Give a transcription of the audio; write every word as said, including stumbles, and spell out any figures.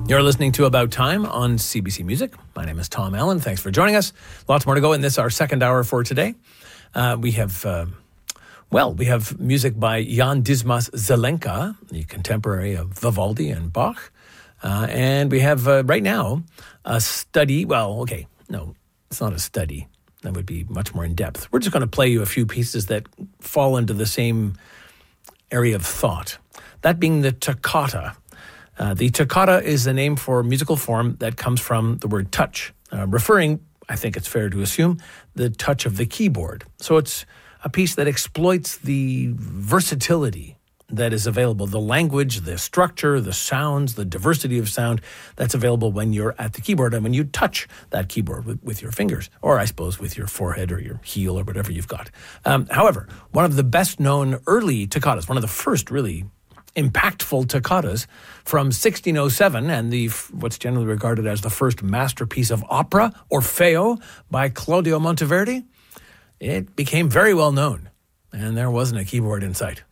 You're listening to About Time on C B C Music. My name is Tom Allen. Thanks for joining us. Lots more to go in this, our second hour for today. Uh, we have, uh, well, we have music by Jan Dismas Zelenka, the contemporary of Vivaldi and Bach. Uh, and we have, uh, right now, a study. Well, okay, no, it's not a study. That would be much more in depth. We're just going to play you a few pieces that fall into the same area of thought. That being the toccata. Uh, the toccata is a name for a musical form that comes from the word touch, uh, referring, I think it's fair to assume, the touch of the keyboard. So it's a piece that exploits the versatility that is available, the language, the structure, the sounds, the diversity of sound that's available when you're at the keyboard and when you touch that keyboard with, with your fingers, or I suppose with your forehead or your heel or whatever you've got. Um, however, one of the best known early toccatas, one of the first really impactful toccatas from sixteen oh seven, and the what's generally regarded as the first masterpiece of opera, Orfeo, by Claudio Monteverdi, it became very well known, and there wasn't a keyboard in sight.